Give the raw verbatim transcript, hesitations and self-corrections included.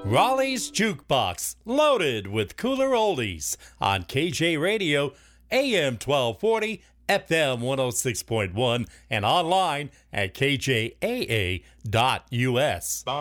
Raleigh's Jukebox, loaded with cooler oldies on K J Radio, A M twelve forty, F M one oh six point one, and online at K J A A dot U S.